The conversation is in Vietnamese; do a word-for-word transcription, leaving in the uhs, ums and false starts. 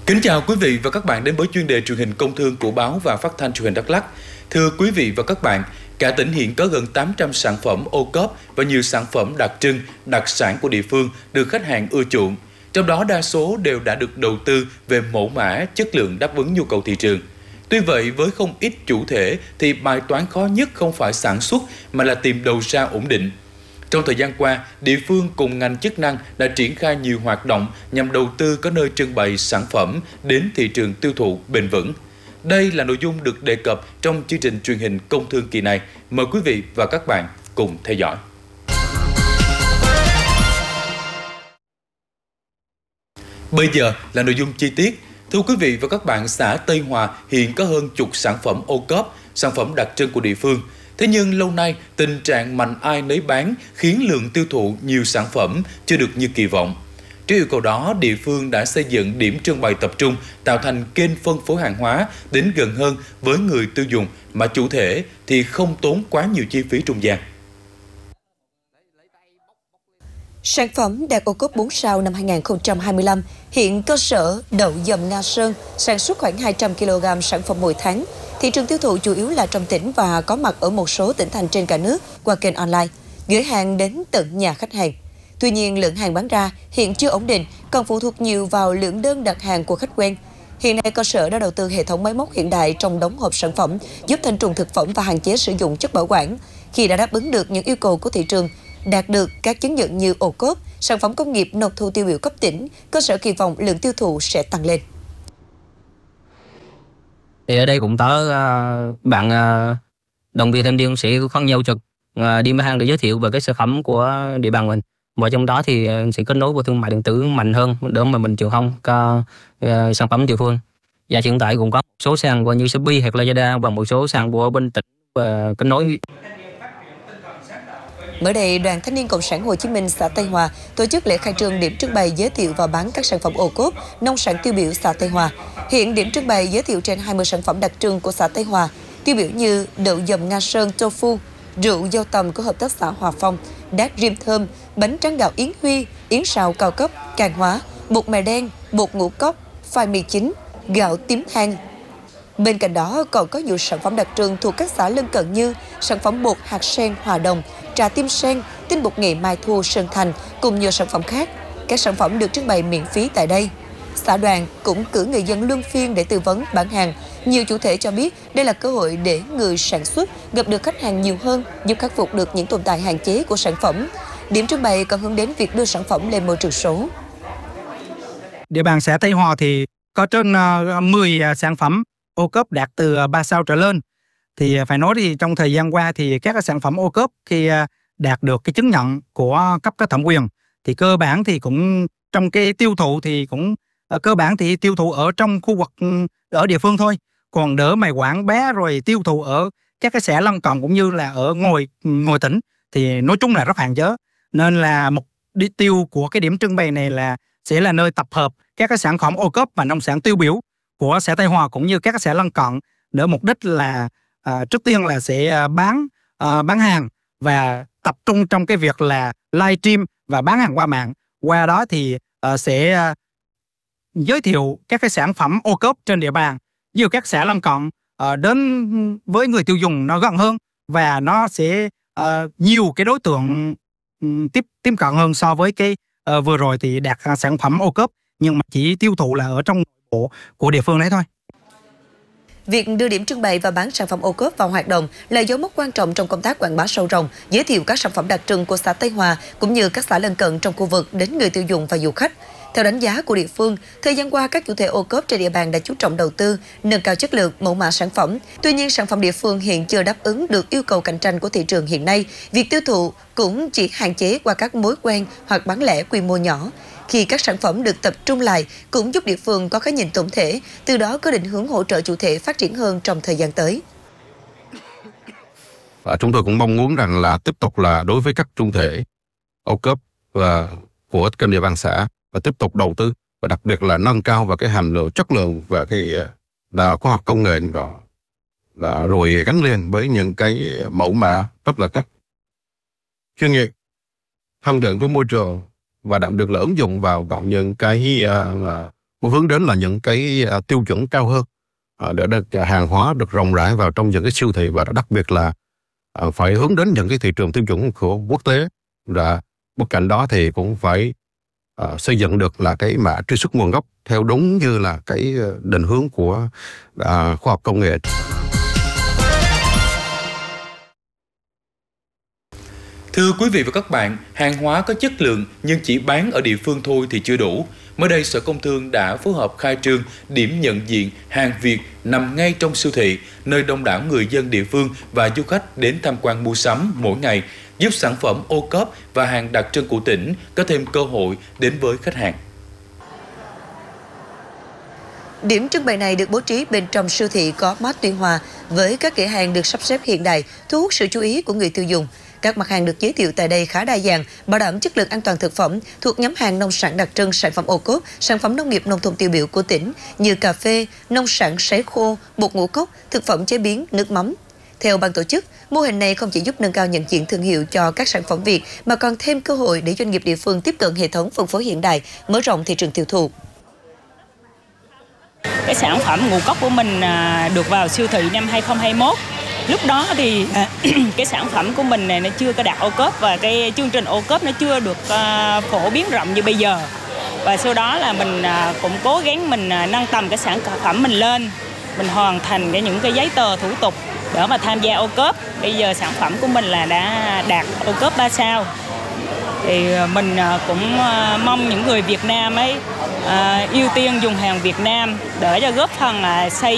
Kính chào quý vị và các bạn đến với chuyên đề truyền hình công thương của báo và phát thanh truyền hình Đắk Lắk. Thưa quý vị và các bạn, cả tỉnh hiện có gần tám trăm sản phẩm ô cốp và nhiều sản phẩm đặc trưng, đặc sản của địa phương được khách hàng ưa chuộng. Trong đó đa số đều đã được đầu tư về mẫu mã, chất lượng đáp ứng nhu cầu thị trường. Tuy vậy, với không ít chủ thể thì bài toán khó nhất không phải sản xuất mà là tìm đầu ra ổn định. Trong thời gian qua, địa phương cùng ngành chức năng đã triển khai nhiều hoạt động nhằm đầu tư có nơi trưng bày sản phẩm đến thị trường tiêu thụ bền vững. Đây là nội dung được đề cập trong chương trình truyền hình công thương kỳ này. Mời quý vị và các bạn cùng theo dõi. Bây giờ là nội dung chi tiết. Thưa quý vị và các bạn, xã Tây Hòa hiện có hơn chục sản phẩm ô cốp, sản phẩm đặc trưng của địa phương. Thế nhưng lâu nay, tình trạng mạnh ai nấy bán khiến lượng tiêu thụ nhiều sản phẩm chưa được như kỳ vọng. Trước yêu cầu đó, địa phương đã xây dựng điểm trưng bày tập trung, tạo thành kênh phân phối hàng hóa đến gần hơn với người tiêu dùng, mà chủ thể thì không tốn quá nhiều chi phí trung gian. Sản phẩm đạt ô cốp bốn sao năm hai nghìn không trăm hai mươi lăm, hiện cơ sở đậu dầm Nga Sơn sản xuất khoảng hai trăm ki lô gam sản phẩm mỗi tháng. Thị trường tiêu thụ chủ yếu là trong tỉnh và có mặt ở một số tỉnh thành trên cả nước qua kênh online, gửi hàng đến tận nhà khách hàng. Tuy nhiên, lượng hàng bán ra hiện chưa ổn định, còn phụ thuộc nhiều vào lượng đơn đặt hàng của khách quen. Hiện nay, cơ sở đã đầu tư hệ thống máy móc hiện đại trong đóng hộp sản phẩm, giúp thanh trùng thực phẩm và hạn chế sử dụng chất bảo quản. Khi đã đáp ứng được những yêu cầu của thị trường, đạt được các chứng nhận như ô cốp, sản phẩm công nghiệp nộp thu tiêu biểu cấp tỉnh, cơ sở kỳ vọng lượng tiêu thụ sẽ tăng lên. Thì ở đây cũng có uh, bạn uh, đồng viên thanh niên sẽ phân nhau trực uh, đi bán hàng để giới thiệu về cái sản phẩm của địa bàn mình. Và trong đó thì sẽ kết nối với thương mại điện tử mạnh hơn để mà mình truyền thông cho uh, sản phẩm địa phương. Và hiện tại cũng có một số sàn của như Shopee hoặc Lazada và một số sàn của bên tỉnh và kết nối. Mới đây, Đoàn Thanh niên Cộng sản Hồ Chí Minh xã Tây Hòa tổ chức lễ khai trương điểm trưng bày giới thiệu và bán các sản phẩm ô cốp, nông sản tiêu biểu xã Tây Hòa. Hiện điểm trưng bày giới thiệu trên hai mươi sản phẩm đặc trưng của xã Tây Hòa, tiêu biểu như đậu dầm Nga Sơn tofu, rượu dâu tằm của hợp tác xã Hòa Phong, đát rim thơm, bánh tráng gạo Yến Huy, yến xào cao cấp, Càng Hóa, bột mè đen, bột ngũ cốc, khoai mì chính, gạo tím than. Bên cạnh đó còn có nhiều sản phẩm đặc trưng thuộc các xã lân cận như sản phẩm bột hạt sen Hòa Đồng, trà tim sen, tinh bột nghệ Mai Thu Sơn Thành cùng nhiều sản phẩm khác. Các sản phẩm được trưng bày miễn phí tại đây. Xã đoàn cũng cử người dân luân phiên để tư vấn bán hàng. Nhiều chủ thể cho biết đây là cơ hội để người sản xuất gặp được khách hàng nhiều hơn, giúp khắc phục được những tồn tại hạn chế của sản phẩm. Điểm trưng bày còn hướng đến việc đưa sản phẩm lên môi trường số. Địa bàn xã Tây Hòa thì có trên mười sản phẩm ô cốp đạt từ ba sao trở lên. Thì phải nói thì trong thời gian qua thì các sản phẩm ô cốp khi đạt được cái chứng nhận của cấp có thẩm quyền thì cơ bản thì cũng trong cái tiêu thụ thì cũng cơ bản thì tiêu thụ ở trong khu vực ở địa phương thôi. Còn đỡ mày quảng bá rồi tiêu thụ ở các cái xã lân cận cũng như là ở ngoài ngoài tỉnh thì nói chung là rất hạn chế. Nên là mục tiêu của cái điểm trưng bày này là sẽ là nơi tập hợp các cái sản phẩm ô cốp và nông sản tiêu biểu của xã Tây Hòa cũng như các xã lân cận, để mục đích là à, trước tiên là sẽ bán à, bán hàng và tập trung trong cái việc là live stream và bán hàng qua mạng. Qua đó thì à, sẽ à, giới thiệu các cái sản phẩm ô cốp trên địa bàn như các xã lân cận à, đến với người tiêu dùng nó gần hơn, và nó sẽ à, nhiều cái đối tượng um, tiếp tiếp cận hơn so với cái à, vừa rồi thì đạt à, sản phẩm ô cốp nhưng mà chỉ tiêu thụ là ở trong bộ của địa phương đấy thôi. Việc đưa điểm trưng bày và bán sản phẩm ô cốp vào hoạt động là dấu mốc quan trọng trong công tác quảng bá sâu rộng, giới thiệu các sản phẩm đặc trưng của xã Tây Hòa cũng như các xã lân cận trong khu vực đến người tiêu dùng và du khách. Theo đánh giá của địa phương, thời gian qua các chủ thể ô cốp trên địa bàn đã chú trọng đầu tư, nâng cao chất lượng, mẫu mã sản phẩm. Tuy nhiên, sản phẩm địa phương hiện chưa đáp ứng được yêu cầu cạnh tranh của thị trường hiện nay. Việc tiêu thụ cũng chỉ hạn chế qua các mối quen hoặc bán lẻ quy mô nhỏ. Khi các sản phẩm được tập trung lại cũng giúp địa phương có cái nhìn tổng thể, từ đó có định hướng hỗ trợ chủ thể phát triển hơn trong thời gian tới. Và chúng tôi cũng mong muốn rằng là tiếp tục là đối với các chủ thể ô cốp và của kênh địa bàn xã và tiếp tục đầu tư và đặc biệt là nâng cao vào cái hàm lượng chất lượng và cái là khoa học công nghệ đó, là rồi gắn liền với những cái mẫu mã rất là các chuyên nghiệp, thân thiện với môi trường và đặc biệt là ứng dụng vào vào những cái uh, hướng đến là những cái uh, tiêu chuẩn cao hơn uh, để được uh, hàng hóa được rộng rãi vào trong những cái siêu thị, và đặc biệt là uh, phải hướng đến những cái thị trường tiêu chuẩn của quốc tế. Và bên cạnh đó thì cũng phải uh, xây dựng được là cái mã truy xuất nguồn gốc theo đúng như là cái định hướng của uh, khoa học công nghệ. Thưa quý vị và các bạn, hàng hóa có chất lượng nhưng chỉ bán ở địa phương thôi thì chưa đủ. Mới đây, Sở Công Thương đã phối hợp khai trương điểm nhận diện hàng Việt nằm ngay trong siêu thị, nơi đông đảo người dân địa phương và du khách đến tham quan mua sắm mỗi ngày, giúp sản phẩm ô cốp và hàng đặc trưng của tỉnh có thêm cơ hội đến với khách hàng. Điểm trưng bày này được bố trí bên trong siêu thị có mát Tuy Hòa với các cửa hàng được sắp xếp hiện đại, thu hút sự chú ý của người tiêu dùng. Các mặt hàng được giới thiệu tại đây khá đa dạng, bảo đảm chất lượng an toàn thực phẩm, thuộc nhóm hàng nông sản đặc trưng, sản phẩm ô cốp, sản phẩm nông nghiệp nông thôn tiêu biểu của tỉnh như cà phê, nông sản sấy khô, bột ngũ cốc, thực phẩm chế biến, nước mắm. Theo ban tổ chức, mô hình này không chỉ giúp nâng cao nhận diện thương hiệu cho các sản phẩm Việt mà còn thêm cơ hội để doanh nghiệp địa phương tiếp cận hệ thống phân phối hiện đại, mở rộng thị trường tiêu thụ. Cái sản phẩm ngũ cốc của mình được vào siêu thị năm hai không hai mốt. Lúc đó thì cái sản phẩm của mình này nó chưa có đạt ô cốp, và cái chương trình ô cốp nó chưa được phổ biến rộng như bây giờ. Và sau đó là mình cũng cố gắng mình nâng tầm cái sản phẩm mình lên, mình hoàn thành cái những cái giấy tờ thủ tục để mà tham gia ô cốp. Bây giờ sản phẩm của mình là đã đạt ô cốp ba sao. Thì mình cũng mong những người Việt Nam ấy ưu tiên dùng hàng Việt Nam để cho góp phần xây